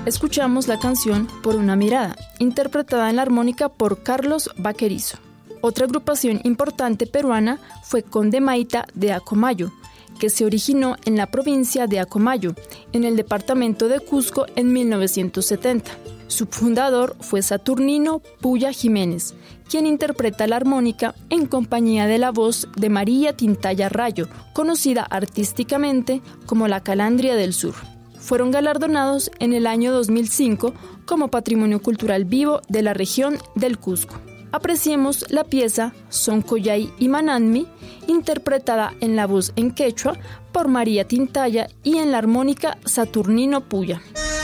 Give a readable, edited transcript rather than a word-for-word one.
escuchamos la canción Por una mirada, interpretada en la armónica por Carlos Vaquerizo. Otra agrupación importante peruana fue Condemaita de Acomayo, que se originó en la provincia de Acomayo, en el departamento de Cusco en 1970. Su fundador fue Saturnino Puya Jiménez, quien interpreta la armónica en compañía de la voz de María Tintaya Rayo, conocida artísticamente como la Calandria del Sur. Fueron galardonados en el año 2005 como Patrimonio Cultural Vivo de la región del Cusco. Apreciemos la pieza Soncoyay y Mananmi, interpretada en la voz en quechua por María Tintaya y en la armónica Saturnino Puya.